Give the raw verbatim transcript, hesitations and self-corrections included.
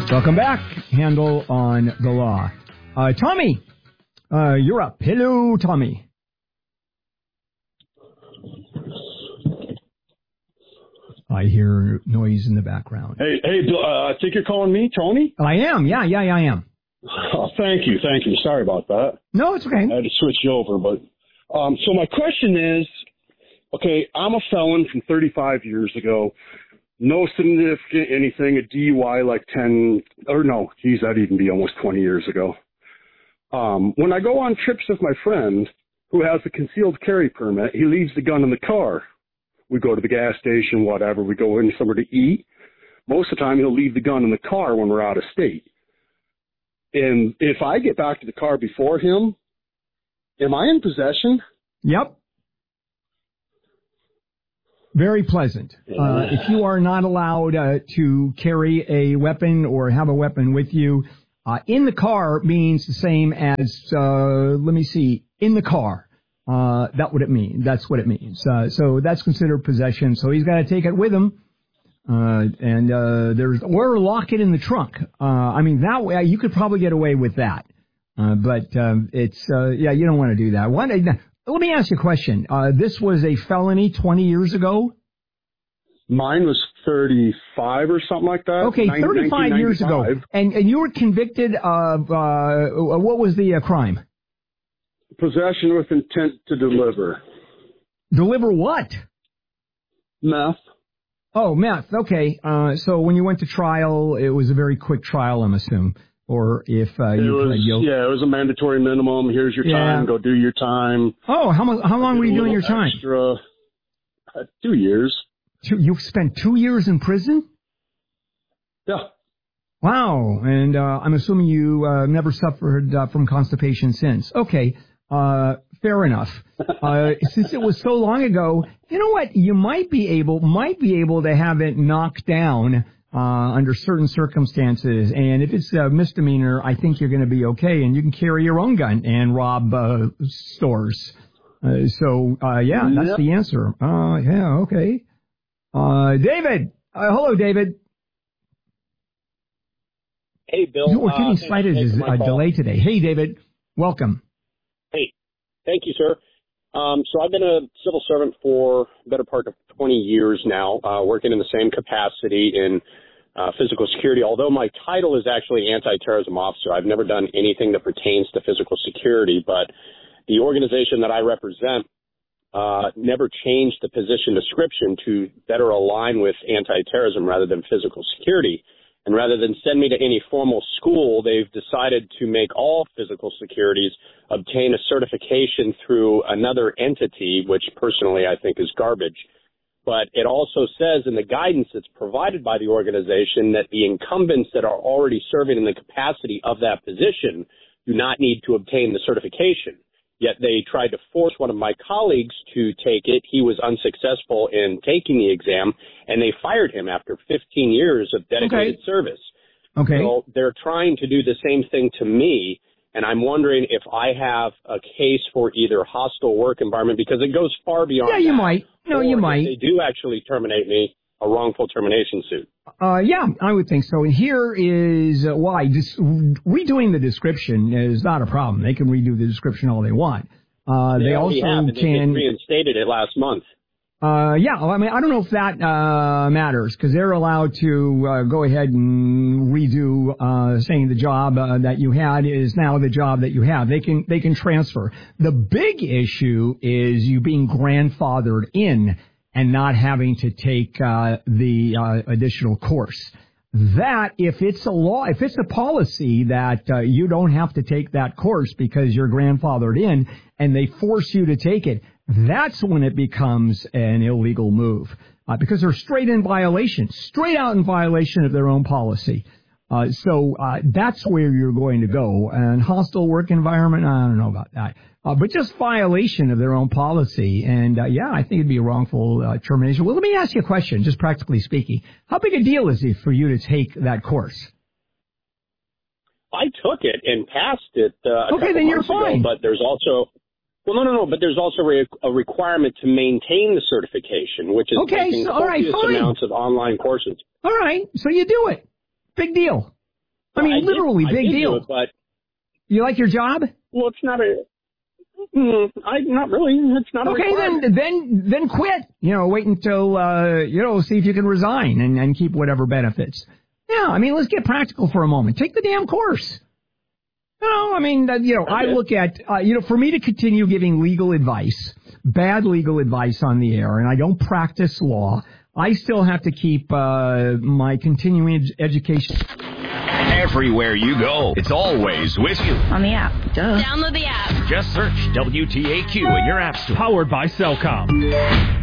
Welcome back. Handle on the law. Uh, Tommy, uh, you're up. Hello, Tommy. I hear noise in the background. Hey, hey, Bill, uh, I think you're calling me, Tony? I am. Yeah, yeah, yeah, I am. Oh, thank you, thank you. Sorry about that. No, it's okay. I had to switch you over, but um, so my question is, okay, I'm a felon from thirty-five years ago. No significant anything, a D U I like ten, or no, geez, that'd even be almost twenty years ago. Um, when I go on trips with my friend who has a concealed carry permit, he leaves the gun in the car. We go to the gas station, whatever. We go in somewhere to eat. Most of the time, he'll leave the gun in the car when we're out of state. And if I get back to the car before him, am I in possession? Yep. Very pleasant. Uh, if you are not allowed uh, to carry a weapon or have a weapon with you, uh, in the car means the same as, uh, let me see, in the car. Uh, that's what it means. That's what it means. Uh, so that's considered possession. So he's got to take it with him. Uh, and, uh, there's, or lock it in the trunk. Uh, I mean, that way, you could probably get away with that. Uh, but, um, it's, uh, yeah, you don't want to do that. One, let me ask you a question. Uh, this was a felony twenty years ago? Mine was thirty-five or something like that. Okay, thirty-five years ago. And, and you were convicted of, uh, what was the uh, crime? Possession with intent to deliver. Deliver what? Meth. Oh, meth. Okay. Uh, so when you went to trial, it was a very quick trial, I'm assuming. Or if uh, you was, pled guilty. Yeah, it was a mandatory minimum. Here's your yeah. time. Go do your time. Oh, how, mu- how long were you doing your time? Extra, uh, two years. Two, you spent two years in prison? Yeah. Wow. And uh, I'm assuming you uh, never suffered uh, from constipation since. Okay. Uh, fair enough. Uh, since it was so long ago, you know what? You might be able, might be able to have it knocked down uh, under certain circumstances. And if it's a misdemeanor, I think you're going to be okay. And you can carry your own gun and rob uh, stores. Uh, so, uh, yeah, that's yep. the answer. Uh, yeah, okay. Uh, David. Uh, hello, David. Hey, Bill. You were getting uh, cited as a delay today. Hey, David. Welcome. Hey, thank you, sir. Um, so I've been a civil servant for the better part of twenty years now, uh, working in the same capacity in uh, physical security. Although my title is actually anti-terrorism officer, I've never done anything that pertains to physical security, but the organization that I represent uh, never changed the position description to better align with anti-terrorism rather than physical security. And rather than send me to any formal school, they've decided to make all physical securities obtain a certification through another entity, which personally I think is garbage. But it also says in the guidance that's provided by the organization that the incumbents that are already serving in the capacity of that position do not need to obtain the certification. Yet they tried to force one of my colleagues to take it. He was unsuccessful in taking the exam, and they fired him after fifteen years of dedicated okay. service. Okay. So they're trying to do the same thing to me, and I'm wondering if I have a case for either hostile work environment, because it goes far beyond Yeah, you that, might. No, or you if might. they do actually terminate me, a wrongful termination suit. Uh, yeah, I would think so. And here is uh, why. Just redoing the description is not a problem. They can redo the description all they want. Uh, they, they also have, and can they reinstated it last month. Uh, yeah, I mean, I don't know if that uh, matters, because they're allowed to uh, go ahead and redo, uh, saying the job uh, that you had is now the job that you have. They can they can transfer. The big issue is you being grandfathered in and not having to take uh, the uh, additional course. That, if it's a law, if it's a policy that uh, you don't have to take that course because you're grandfathered in and they force you to take it, that's when it becomes an illegal move, uh, because they're straight in violation, straight out in violation of their own policy. Uh, so uh, that's where you're going to go. And hostile work environment, I don't know about that. Uh, but just violation of their own policy. And, uh, yeah, I think it'd be a wrongful uh, termination. Well, let me ask you a question, just practically speaking. How big a deal is it for you to take that course? I took it and passed it uh, a okay, couple then you're months fine. ago, but there's also... Well, no, no, no, but there's also re- a requirement to maintain the certification, which is okay, taking so, all right, copious fine. amounts of online courses. All right, so you do it. Big deal. I mean, I literally, did, big I did deal. Do it, but you like your job? well, it's not a. Mm, I not really. It's not a Okay, then then then quit. You know, wait until uh, you know, see if you can resign and, and keep whatever benefits. Yeah, I mean, let's get practical for a moment. Take the damn course. You know, I mean, you know, I look at, uh, you know, for me to continue giving legal advice, bad legal advice on the air, and I don't practice law, I still have to keep uh, my continuing ed- education. Everywhere you go, it's always with you. On the app. Duh. Download the app. Just search W T A Q in your app store. Powered by Cellcom.